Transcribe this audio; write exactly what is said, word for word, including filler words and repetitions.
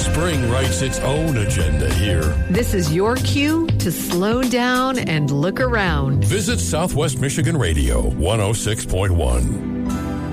Spring writes its own agenda here. This is your cue to slow down and look around. Visit Southwest Michigan Radio one oh six point one.